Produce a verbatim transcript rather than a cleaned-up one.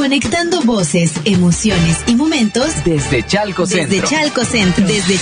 Conectando voces, emociones y momentos desde Chalco Centro. Desde Chalco Centro. Desde